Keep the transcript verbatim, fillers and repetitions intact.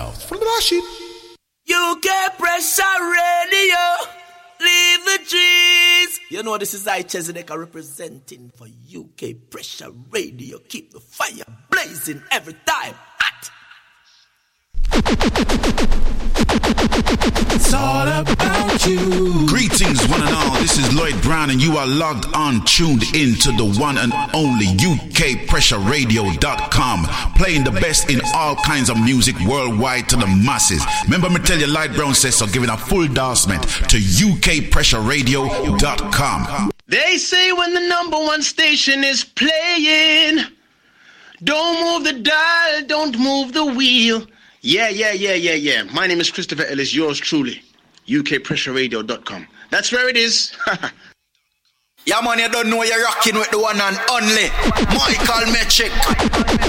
yourself. Flash it. U K Pressure Radio. Leave the trees. You know this is I, Chesedeka, representing for U K Pressure Radio. Keep the fire blazing every time. Hot. It's all about you. Greetings, one and all. This is Lloyd Brown, and you are logged on, tuned in to the one and only U K Pressure Radio dot com, playing the best in all kinds of music worldwide to the masses. Remember me tell you, Lloyd Brown says so, giving a full endorsement to U K Pressure Radio dot com. They say when the number one station is playing, don't move the dial, don't move the wheel. Yeah, yeah, yeah, yeah, yeah. My name is Christopher Ellis, yours truly. U K Pressure Radio dot com. That's where it is. Yeah, man, you don't know you're rocking with the one and only Michael Metric.